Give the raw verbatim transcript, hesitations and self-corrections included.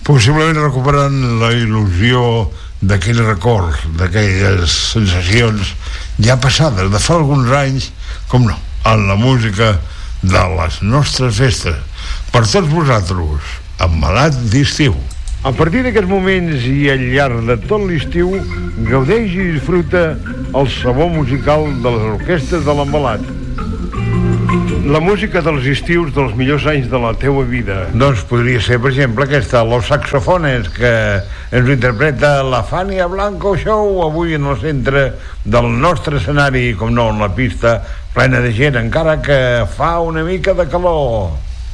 Possiblement recuperant la il·lusió d'aquells records, d'aquelles sensacions ja passades de fa alguns anys, com no, en la música de les nostres festes. Per tots vosaltres, Embalat d'estiu. A partir d'aquests moments i al llarg de tot l'estiu, gaudeix i disfruta el sabor musical de les orquestres de l'Embalat. La música dels estius dels millors anys de la teua vida. Doncs podria ser, per exemple, aquesta, Los Saxofones, que ens interpreta la Fania Blanco Show, avui en el centre del nostre escenari, com no, en la pista plena de gent, encara que fa una mica de calor.